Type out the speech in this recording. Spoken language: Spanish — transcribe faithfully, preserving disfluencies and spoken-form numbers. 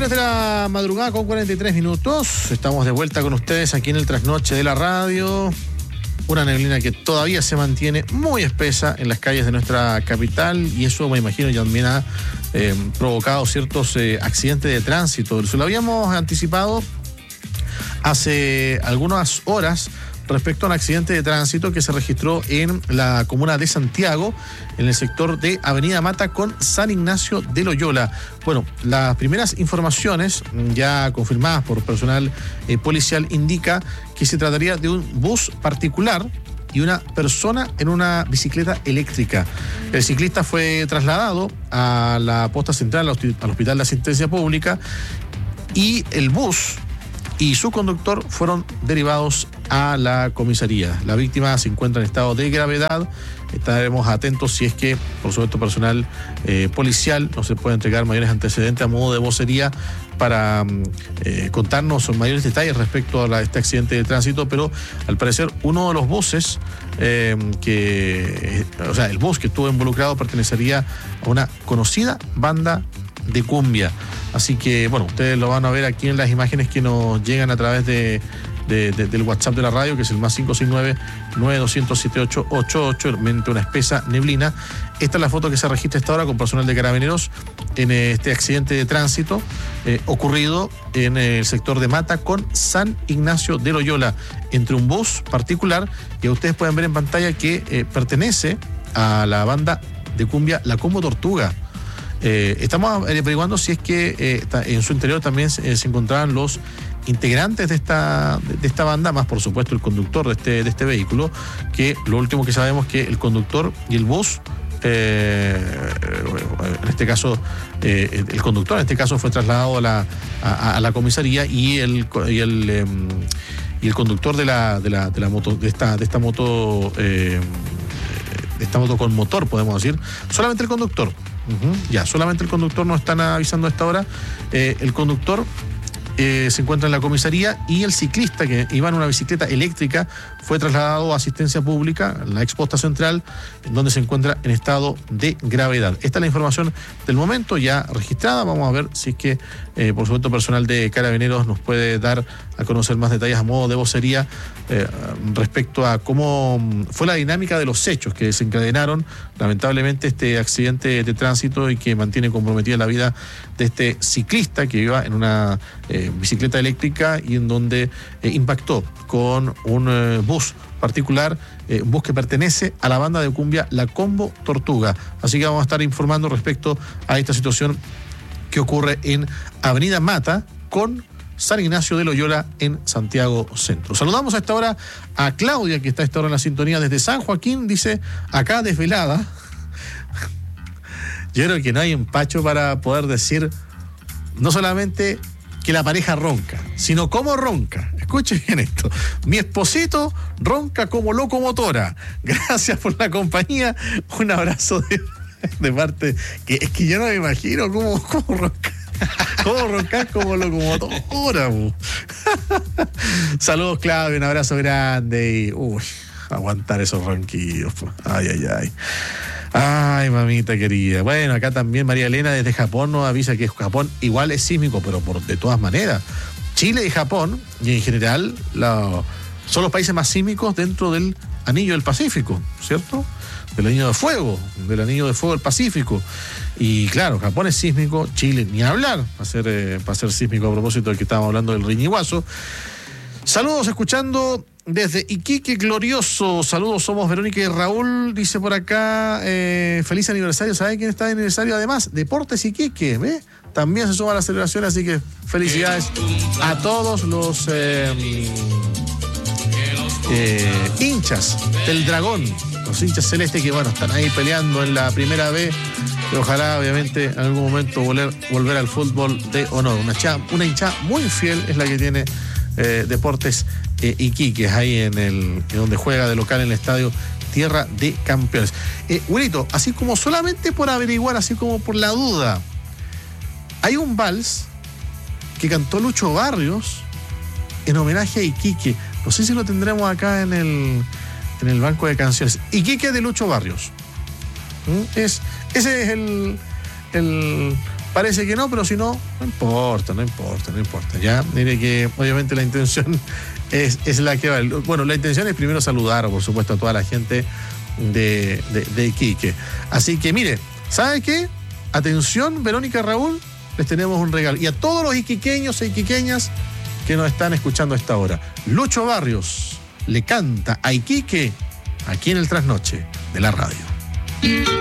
tres de la madrugada con cuarenta y tres minutos. Estamos de vuelta con ustedes aquí en el Trasnoche de la Radio. Una neblina que todavía se mantiene muy espesa en las calles de nuestra capital y eso, me imagino, ya también ha eh, provocado ciertos eh, accidentes de tránsito. Se lo habíamos anticipado hace algunas horas respecto a un accidente de tránsito que se registró en la comuna de Santiago, en el sector de Avenida Mata con San Ignacio de Loyola. Bueno, las primeras informaciones ya confirmadas por personal eh, policial indica que se trataría de un bus particular y una persona en una bicicleta eléctrica. El ciclista fue trasladado a la posta central, al Hospital de Asistencia Pública, y el bus y su conductor fueron derivados a la comisaría. La víctima se encuentra en estado de gravedad. Estaremos atentos si es que, por supuesto, personal eh, policial no se puede entregar mayores antecedentes a modo de vocería para eh, contarnos mayores detalles respecto a la, este accidente de tránsito, pero al parecer uno de los buses eh, que, o sea, el bus que estuvo involucrado pertenecería a una conocida banda de cumbia. Así que, bueno, ustedes lo van a ver aquí en las imágenes que nos llegan a través de, de, de del WhatsApp de la radio, que es el más cinco seis nueve, nueve dos cero cero, siete ocho ocho ocho, realmente una espesa neblina. Esta es la foto que se registra esta hora con personal de Carabineros en este accidente de tránsito eh, ocurrido en el sector de Mata con San Ignacio de Loyola, entre un bus particular que ustedes pueden ver en pantalla que eh, pertenece a la banda de cumbia La Combo Tortuga. Eh, estamos averiguando si es que eh, en su interior también se, se encontraban los integrantes de esta, de esta banda, más por supuesto el conductor de este, de este vehículo, que lo último que sabemos es que el conductor y el bus, eh, en este caso, eh, el conductor en este caso fue trasladado a la, a, a la comisaría y el, y el, eh, y el conductor de la, de la, de la moto, de esta, de esta moto, eh, de esta moto con motor, podemos decir, solamente el conductor. Uh-huh. Ya, solamente el conductor nos están avisando a esta hora. Eh, el conductor eh, se encuentra en la comisaría y el ciclista que iba en una bicicleta eléctrica fue trasladado a asistencia pública, la exposta central, en donde se encuentra en estado de gravedad. Esta es la información del momento ya registrada. Vamos a ver si es que, eh, por supuesto, personal de Carabineros nos puede dar a conocer más detalles a modo de vocería eh, respecto a cómo fue la dinámica de los hechos que desencadenaron lamentablemente este accidente de tránsito y que mantiene comprometida la vida de este ciclista que iba en una eh, bicicleta eléctrica y en donde eh, impactó con un eh, bus particular, eh, un bus que pertenece a la banda de cumbia La Combo Tortuga. Así que vamos a estar informando respecto a esta situación que ocurre en Avenida Mata con San Ignacio de Loyola en Santiago Centro. Saludamos a esta hora a Claudia, que está a esta hora en la sintonía desde San Joaquín. Dice, acá desvelada. Yo creo que no hay empacho para poder decir no solamente que la pareja ronca, sino cómo ronca. Escuchen bien esto. Mi esposito ronca como locomotora. Gracias por la compañía. Un abrazo de, de parte. Que es que yo no me imagino cómo, cómo ronca. ¿Cómo roncar como locomotora? Saludos, Claudio, un abrazo grande y uy, aguantar esos ronquidos. Ay, ay, ay. Ay, mamita querida. Bueno, acá también María Elena desde Japón nos avisa que Japón igual es sísmico, pero por de todas maneras. Chile y Japón, y en general, la, son los países más sísmicos dentro del anillo del Pacífico, ¿cierto? Del anillo de fuego, del anillo de fuego del Pacífico. Y claro, Japón es sísmico, Chile ni hablar, para ser, eh, para ser sísmico, a propósito de que estábamos hablando del Riñiguazo. Saludos, escuchando desde Iquique, glorioso. Saludos, somos Verónica y Raúl, dice por acá, eh, feliz aniversario. ¿Sabe quién está de aniversario además? Deportes Iquique, ¿ve? También se suma a la celebración, así que felicidades a todos los eh, eh, hinchas del Dragón, los hinchas celestes que, bueno, están ahí peleando en la primera B. Que ojalá, obviamente, en algún momento volver, volver al fútbol de honor. Una, hinchada, una hinchada muy fiel es la que tiene eh, Deportes eh, Iquique, ahí en el en donde juega de local en el estadio Tierra de Campeones. Eh, Wilito, así como solamente por averiguar, así como por la duda, hay un vals que cantó Lucho Barrios en homenaje a Iquique. No sé si lo tendremos acá en el, en el banco de canciones. Iquique de Lucho Barrios. ¿Mm? Es, ese es el, el Parece que no, pero si no, no importa, no importa, no importa. Ya, mire que obviamente la intención es, es la que vale. Bueno, la intención es primero saludar, por supuesto, a toda la gente de, de, de Iquique. Así que mire, ¿sabe qué? Atención, Verónica, Raúl, les tenemos un regalo. Y a todos los iquiqueños e iquiqueñas que nos están escuchando a esta hora. Lucho Barrios le canta a Iquique aquí en el Trasnoche de la radio.